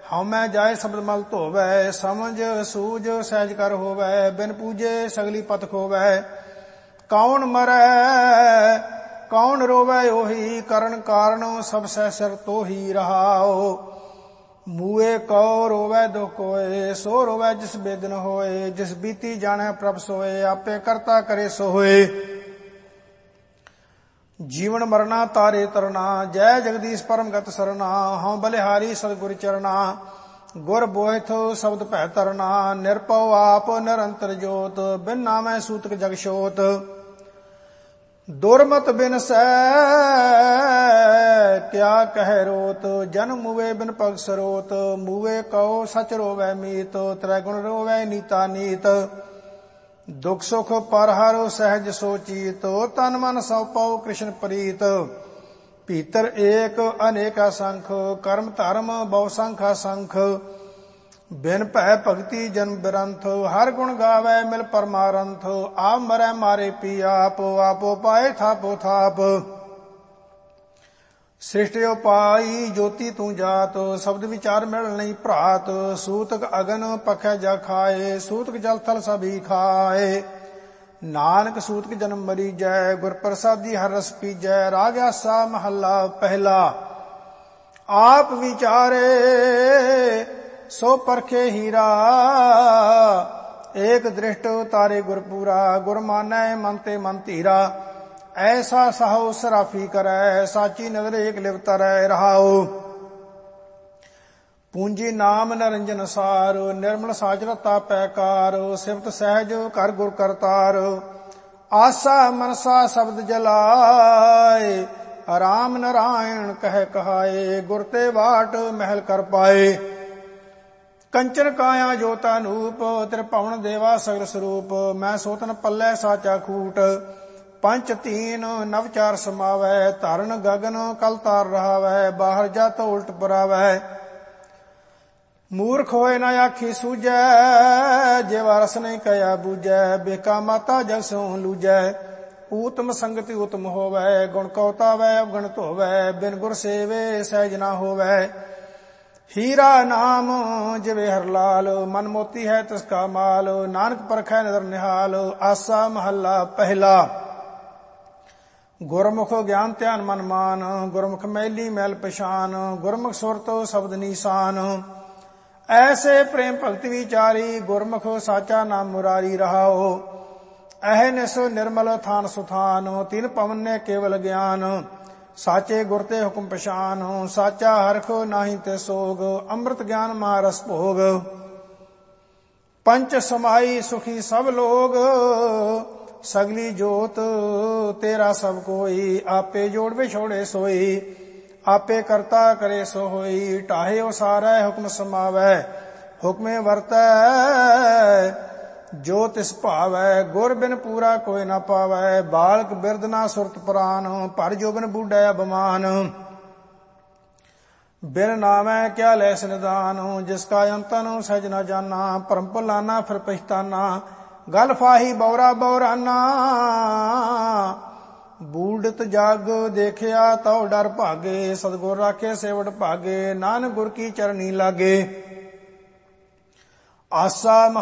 ਹਉਮੈ ਜਾਏ ਸ਼ਬਦ ਮਲ ਧੋਵੈ, ਸਮਝ ਸੂਝ ਸਹਿਜ ਕਰ ਹੋਵੈ, ਬਿਨ ਪੂਜੇ ਸਗਲੀ ਪਤ ਖੋਵੈ। ਕੌਣ ਮਰੈ ਕੌਣ ਰੋਵੈ ਉਹੀ, ਕਰਨ ਕਾਰਨ ਸਭ ਸਹਿ ਸਿਰ ਤੋਹੀ ਰਹਾਓ। ਮੂਏ ਕਉ ਰੋਵੈ ਦੁਖ ਕੋਏ, ਸੋ ਰੋਵੈ ਜਿਸ ਬੇਦਨ ਹੋਏ, ਜਿਸ ਬੀਤੀ ਜਾਣੈ ਪ੍ਰਭ ਸੋਏ, ਆਪੇ ਕਰਤਾ ਕਰੇ ਸੋ ਹੋਏ। ਜੀਵਨ ਮਰਨਾ ਤਾਰੇ ਤਰਨਾ, ਜੈ ਜਗਦੀਸ਼ ਪਰਮਗਤ ਸਰਨਾ, ਹਉ ਬਲਿਹਾਰੀ ਸਤਿਗੁਰ ਚਰਨਾ, ਗੁਰ ਬੋਹਿਥ ਸ਼ਬਦ ਭੈ ਤਰਨਾ, ਨਿਰਭਉ ਆਪ ਨਿਰੰਤਰ ਜੋਤ, ਬਿਨ ਨਾਮੈ ਸੂਤਕ ਜਗ ਛੋਤ। ਦੁਰਮਤ ਬਿਨਸੈ ਕਿਆ ਕਹਿ ਰੋਤ, ਜਨ ਮੂਵੇ ਬਿਨ ਭਗ ਸਰੋਤ, ਮੂਵੇ ਕਉ ਸਚ ਰੋਵੈ ਮੀਤ, ਤ੍ਰੈਗੁਣ ਰੋਵੈ ਨੀਤਾ ਨੀਤ। ਦੁਖ ਸੁਖ ਪਰ ਹਰਿ ਸਹਿਜ ਸੋਚੀਤ, ਤਨ ਮਨ ਸਭ ਪਾਉ ਕ੍ਰਿਸ਼ਨ ਪ੍ਰੀਤ। ਭੀਤਰ ਏਕ ਅਨੇਕਾ ਸੰਖ, ਕਰਮ ਧਰਮ ਬਹੁ ਸੰਖਾ ਸੰਖ, ਬਿਨ ਭੈ ਭਗਤੀ ਜਨਮ ਬਿਰੰਥ, ਹਰ ਗੁਣ ਗਾਵੈ ਮਿਲ ਪਰਮਾਰੰਥ। ਆਪ ਮਰੈ ਮਾਰੇ ਪੀ ਆਪ, ਆਪੋ ਪਾਏ ਥਾਪੋ ਥਾਪ। ਸ੍ਰਿਸ਼ਟਿ ਉਪਾਈ ਜੋਤੀ ਤੂੰ ਜਾਤ, ਸ਼ਬਦ ਵਿਚਾਰ ਮਿਲ ਨਹੀਂ ਭਰਾਤ। ਸੂਤਕ ਅਗਨ ਪਖੈ ਜਾ ਖਾਏ, ਸੂਤਕ ਜਲ ਥਲ ਸਭੀ ਖਾਏ। ਨਾਨਕ ਸੂਤਕ ਜਨਮ ਮਰੀਜੈ, ਗੁਰ ਪ੍ਰਸਾਦੀ ਹਰ ਰਸ ਪੀਜੈ। ਰਾਗ ਆਸਾ ਮਹੱਲਾ ਪਹਿਲਾ। ਆਪ ਵਿਚਾਰੇ ਸੋ ਪਰਖੇ ਹੀਰਾ, ਏਕ ਦ੍ਰਿਸ਼ਟ ਤਾਰੇ ਗੁਰਪੂਰਾ। ਗੁਰ ਮਾਨੈ ਮਨ ਤੇ ਮਨ ਧੀਰਾ, ਐਸਾ ਸਹਉ ਸਰਾਫੀ ਕਰੈ। ਸਾਚੀ ਨਦਰ ਏਕ ਲਿਵ ਤਰੈ ਰਹਾਉ। ਪੂੰਜੀ ਨਾਮ ਨਿਰੰਜਨ ਸਾਰ, ਨਿਰਮਲ ਸਾਜ ਰਤਾ ਪੈਕਾਰ। ਸਿਫਤ ਸਹਿਜ ਕਰ ਗੁਰ ਕਰਤਾਰ, ਆਸਾ ਮਨਸਾ ਸ਼ਬਦ ਜਲਾਏ। ਰਾਮ ਨਾਰਾਇਣ ਕਹਿ ਕਹਾਏ, ਗੁਰ ਤੇ ਵਾਟ ਮਹਿਲ ਕਰ ਪਾਏ। ਕੰਚਨ ਕਾਇਆ ਜੋਤਾ ਅਨੂਪ, ਤ੍ਰਿਭੁਵਨ ਦੇਵਾ ਸਗਲ ਸਰੂਪ। ਮੈਂ ਸੋਤਨ ਪੱਲੇ ਸਾਚਾ ਖੂਟ, ਪੰਚ ਤੀਨ ਨਵ ਚਾਰ ਸਮਾਵੈ। ਧਰਨ ਗਗਨ ਕਲ ਤਾਰ ਰਹਾਵੈ, ਬਾਹਰ ਜਤ ਉਲਟ ਪੁਰਾਵੈ। ਮੂਰਖ ਹੋਏ ਨਾ ਆਖੀ ਸੂਝੈ, ਜਿਵਾ ਰਸ ਨਹੀਂ ਕਹਿਆ ਬੂਝੈ। ਬੇਕਾ ਮਾਤਾ ਜਗ ਸੋ ਲੂਝੈ, ਊਤਮ ਸੰਗਤਿ ਉਤਮ ਹੋਵੈ। ਗੁਣ ਕਉਤਾਵੈ ਅਵਗਣ ਧੋਵੈ, ਬਿਨ ਗੁਰ ਸੇਵੇ ਸਹਿਜ ਨਾ ਹੋਵੈ। ਹੀਰਾ ਨਾਮ ਜਿਵੇਂ ਹਰ ਲਾਲ, ਮਨ ਮੋਤੀ ਹੈ ਤਿਸ ਕਾ ਮਾਲ। ਨਾਨਕ ਪਰਖੈ ਨਦਰ ਨਿਹਾਲ, ਆਸਾ ਮਹੱਲਾ ਪਹਿਲਾ। ਗੁਰਮੁਖ ਗਿਆਨ ਧਿਆਨ ਮਨ ਮਾਨ, ਗੁਰਮੁਖ ਮੈਲੀ ਮੈਲ ਪਛਾਨ। ਗੁਰਮੁਖ ਸੁਰਤ ਸ਼ਬਦ ਨੀਸਾਨ, ਐਸੇ ਪ੍ਰੇਮ ਭਗਤਿ ਵਿਚਾਰੀ। ਗੁਰਮੁਖ ਸਾਚਾ ਨਾਮ ਮੁਰਾਰੀ ਰਹਾਓ। ਅਹਨਿਸ ਨਿਰਮਲ ਥਾਨ ਸੁਥਾਨ, ਤਿਨ ਪਵਨ ਨੇ ਕੇਵਲ ਗਿਆਨ। ਸਾਚੇ ਗੁਰ ਤੇ ਹੁਕਮ ਪਛਾਨ, ਸਾਚਾ ਹਰਖ ਨਾਹੀ ਤੇ ਸੋਗ। ਅੰਮ੍ਰਿਤ ਗਿਆਨ ਮਹਾਰਸ ਭੋਗ, ਪੰਚ ਸਮਾਈ ਸੁਖੀ ਸਭ ਲੋਗ। ਸਗਲੀ ਜੋਤ ਤੇਰਾ ਸਭ ਕੋਈ, ਆਪੇ ਜੋੜ ਵਿਛੋੜੇ ਸੋਈ। ਆਪੇ ਕਰਤਾ ਕਰੇ ਸੋ ਹੋਈ, ਢਾਹੇ ਉਸਾਰੈ ਹੁਕਮ ਸਮਾਵੈ। ਹੁਕਮੇ ਵਰਤੈ ਜੋ ਤਿਸ ਭਾਵੈ, ਗੁਰ ਬਿਨ ਪੂਰਾ ਕੋਈ ਨਾ ਪਾਵੈ। ਬਾਲਕ ਬਿਰਧ ਨਾ ਸੁਰਤ ਪ੍ਰਾਨ, ਭਰ ਜੋਬਨ ਬੂਢੈ ਅਭਮਾਨ। ਬਿਨ ਨਾਮੈ ਕਿਆ ਲੈਸ ਨਿਦਾਨ, ਜਿਸ ਕਾ ਅੰਤਨ ਸਹਿਜ ਨਾ ਜਾਨਾ। ਭਰਮ ਭੁਲਾਨਾ ਫਿਰ ਪਛਤਾਨਾ, ਗਲ ਫਾਹੀ ਬਉਰਾ ਬਉਰਾਨਾ। ਬੂਢਤ ਜਗ ਦੇਖਿਆ ਤਉ ਡਰ ਭਾਗੇ, ਸਤਿਗੁਰ ਰਾਖੇ ਸੇਵਟ ਭਾਗੇ। ਨਾਨਕ ਗੁਰ ਕੀ ਚਰਨੀ ਲਾਗੇ, ਆਸਾ